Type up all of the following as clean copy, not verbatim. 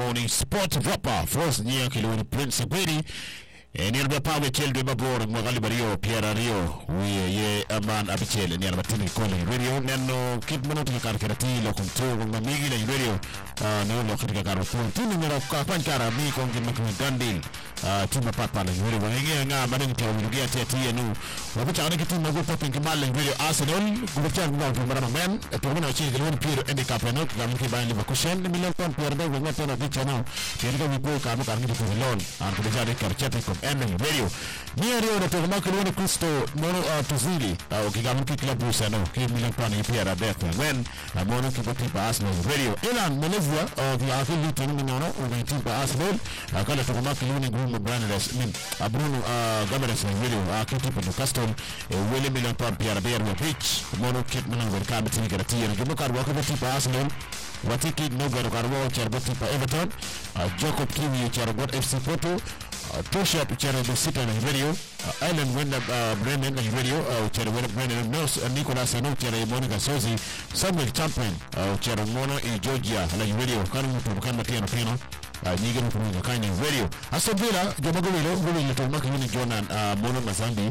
morning sport wrapper first year kiloni Prince Gwiri ni albapawe chelde mabor mwagali bario Pierre Rio ye aman abichele ni albatini kole radio neno kit mono tika karati lo kumtu mamigi na radio no lo katika karafu tini mera kwa kara mi kongi makini gandil tima papa na radio wangi nga badani kwa wugia tete nu wabucha ana kitu mago papa ngimal radio Arsenal gubucha nga kwa mara men tuna chi kiloni Pierre endi kapeno gamki bani bakushen milion kon Pierre da wenga tena bicha na Pierre wipo kama karmi kwa lon an kuja de karchete kwa radio ni rio da toma kiloni Kristo mono tuzili ukigamuki klabu sana milion pani Pierre Abetha when mono kibati pa Arsenal radio elan menezwa via afili tunu minono unaiti pa Arsenal kala toma kiloni gumu Brandes min Bruno Gabriel radio kiti pa Newcastle wele milion pani Pierre Abetha which mono kit mano welcome tini karati na gumuka wako kibati pa Arsenal watiki nogaro karwo charbati pa Everton Jacob Kiwi charbot FC Porto Tosha pichara the city na radio Island wenda Brennan na radio chara wenda Brennan Nels Nicolas Ano chara Monica Sozi Samuel Champion chara Mono in Georgia na radio kanu mtu kama tena pino nyingi mtu kanya radio Aston Villa jomagolo nguli to makini Jonan Mono Mazambi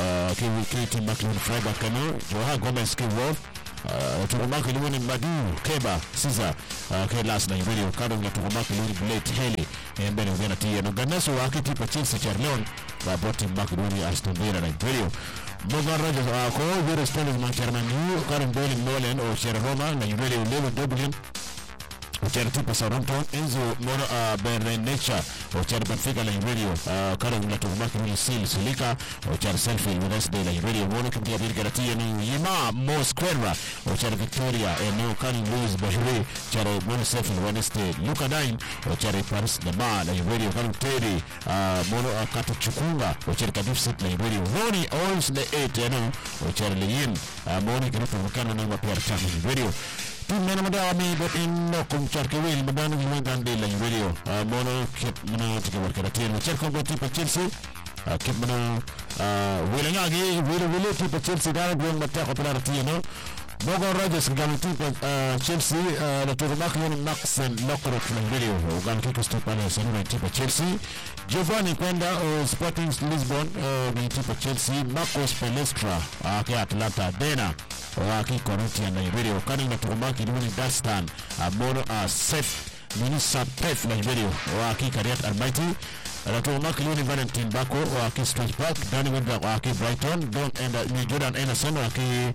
ke makini Freiburg kanu Joha Gomez ke Wolf tukumaki limoni Madu Keba Caesar ke last na radio kado nga tukumaki limoni Blake Haley mbele ugena tiye no ganeso wakiti pa Chelsea Charleon boti makiduni Aston Villa na radio Bogan Rogers ko vero Sterling Manchester United Karen Bowling Nolan o Sierra Roma na radio Level Dublin Uchere pa Southampton Enzo Mono Beren Nature Uchere Benfica la radio karo na tukumaki ni Silika Uchere Selfield Wednesday la radio Mono kimpia birga ratia ni Yima Mo Square Uchere Victoria no Kani Louis Bahiri Uchere Mono Selfield Wednesday Luka Dine Uchere Paris de Ma la radio karo Terry Mono Kato Chukunga Uchere Kadif Sit la radio Roni Oils le 8 Uchere Leyin Mono kirutu mkano na mapia radio Tumena madami but in no kumchar ke wil madani ni gande la radio mono kit mana tika warkara tier cher ko tipa Chelsea kit mana wila ngagi wila tipa Chelsea dara gwen matta ko pala tier no Bogan Rogers gam tipa Chelsea la turmak yon Maxen Lokro la radio gam kiko stopana sana tipa Chelsea Giovanni Kwenda Sporting Lisbon ni tipa Chelsea Marcos Palestra ke Atlanta Dena waki Corinthians na radio kani na tukumaki ni Dastan mono Seth Minisa Pef na radio waki Kariat Almighty na tukumaki ni Valentin Bako waki Strange Park Danny Wendell waki Brighton ni Jordan Anderson waki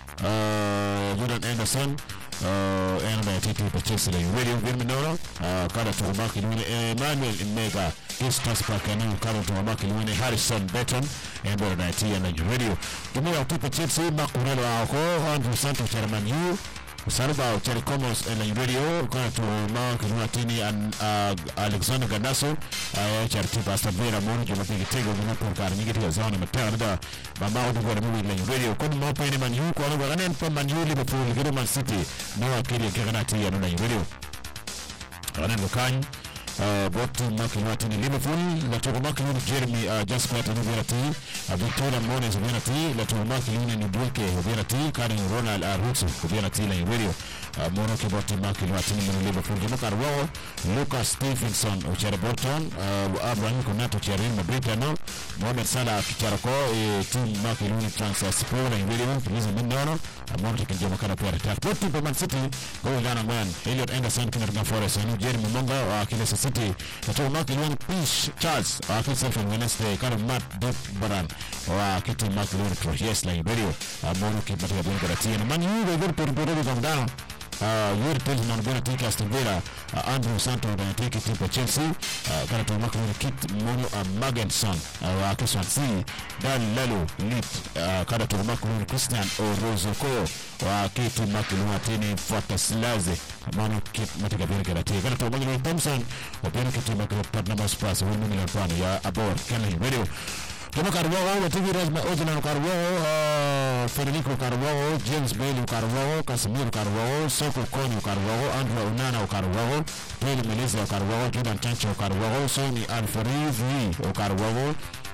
Jordan Anderson and na titi pa Chelsea na radio Virminoro kada tukumaki ni Emmanuel Mega East Park na kada tukumaki ni Harrison Beton Embo na tia na radio tumia tupa Chelsea makurelo ako Andrew Santos chairman you Sarba Cherry Commons na radio kana tu ma tini Alexander Ganaso chartipa Aston Villa mono jumapili tego na por nyingi tia zona matana da mama odi kwa mimi na radio kwa mo pa ni Man U kwa ngo ganen pa Man U Liverpool gero Man City no akiri kana tia na radio ana lokani botu makini Liverpool la tukumakini Jeremy Jasper Nuverati Victoria Mones Nuverati la tukumakini ni Duke Nuverati Karen Ronald Arutsu Nuverati la radio mono ke botu makini ni Liverpool jumuka Arwao Lucas Stephenson uchere Bolton Abraham Konato uchere Madrid no Mohamed Salah kicharako team makini transfer sport na radio please mindono mono ke jumuka na pia attack botu pa Man City go lana man Elliot Anderson kina Forest no Jeremy Monga wa kile City to mark one Pish Charles akisa from Wednesday kana Matt Dot Baran wa kiti mark one yes la radio mono ke batia bon karatia Man U go por gamdano yuri tells non bena tika Aston Villa Andrew Santos na tika tipa Chelsea kana to mark one kit mono Magenson wa Kiswansi Dan Lalo lit kana to mark one Christian Orozoko wa kiti mark one tini Fortaslaze mono kit matika bena karatia kana to mark one Thompson opena kiti mark Tottenham Spurs 1 million pound ya abor kana radio Como Carvalho, Matthew Rasma, Odilon Carvalho, Federico Carvalho, James Bailey Carvalho, Casemiro Carvalho, Soko Kone Carvalho, Andrew Onana Carvalho, Taylor Melissa Carvalho, Jordan Chancho Carvalho, Sonny Alfarizi Carvalho,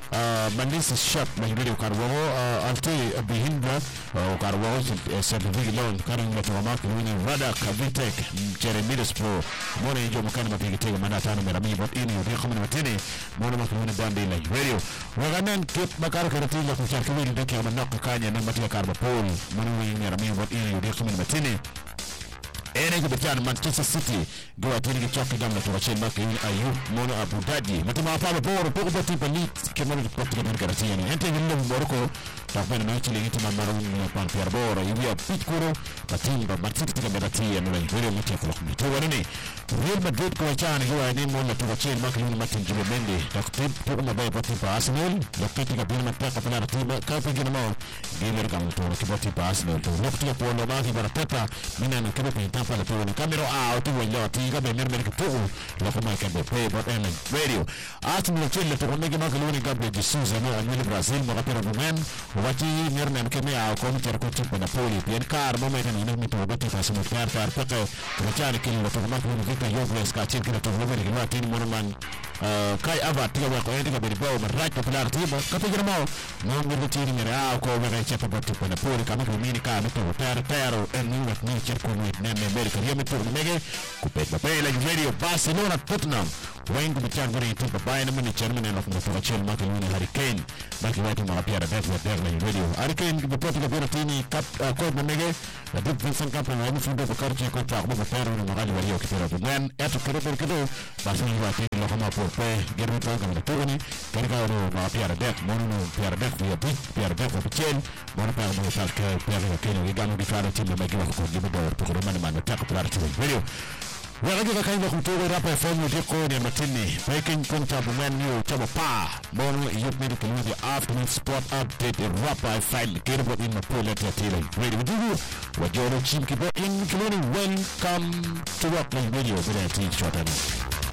Manisa Shop Mahibiri Karwago Alte Bihindra Karwago Certificate Loan Karan Metromark Wini Rada Kavitek Jeremidas Pro Mone Jo Makana Mapigate Manatano Merami but in your common Matini Mona Makuna Bandi like radio Waganan Kip Makara Karatila Kuchakawin Deki Amanaka Kanya Namatia Karba Pol Manu Merami but in your common Matini Ene kubetiana Manchester City Gwa tini kichoki gamla tuwache maki ayu Mono Abu Dhabi Matuma apaba boro Poko bati pali Kemano kipoti kama ngarati yani Ente vile mboroko Takpena na ichili Gitu mamaro Pan Pierre Boro Yuwia pit kuro Patimba Martiti tika merati Yani Wile mutia kulakumi Tuwa nini Real Madrid kwa chani Gwa ni Mono tuwache maki Yuni Martin Jube Mende Takutip Tuku mabaye pati pa Arsenal Lokiti kapina mataka Pala ratiba Kapi gina mao Gile rikamu Tuwa kipoti pa Arsenal Tuwa lokiti kwa lo maki Barateta Mina na kibu Pintampa la tuwa ni kamero tu wala tiga be mermer ke tu la kuma ke be play but and radio Arsenal chile to mege makaloni Gabriel Jesus no al Brazil mo kapero bumen wati mermer ke me a ko ter ko tipo Napoli bien car mo meten ni mi to bati fa sumo car pete rachani ke lo to makaloni ke yo bles ka chen ke to lo mere ke ma tin monoman kai ava tiga wa ko ente ke be bo right popular tiba kape gramo no mi tiri mere a ko be che pa bati po Napoli ka mo mini ka to pero en ni wat ni cher ko ni America Riamito Mege Kupet Bape like radio Barcelona Tottenham Wayne Kubichan Gori Tupa Bayern Munich Chairman of the Forachel Makaluni Hurricane Baki White Marapia Beth with Derlin Radio Hurricane Kupoti Kapirotini Cup Code Mege the Big Vincent Cup and Robinson Dopa Karchi Contract with the Ferro and Magali Vario Kipero Then Eto Kiripo Kido Barcelona Tini Lohama Porpe Germito and the Tugani Kergaro Marapia Beth Mono Pierre Beth via Pierre Beth of Pichel Monopar Mosalka Pierre Kino Gigano di Faro Team Megilo Libidor to Roman Attack Popularity Radio Wagaga kainga kutoka rapa FM diko ni matini making contact when you chama pa bono youth medical media afternoon sport update rapa file kirbo in the pool at radio radio wajoro chimki bo in welcome to Rockland Radio with a teach shorten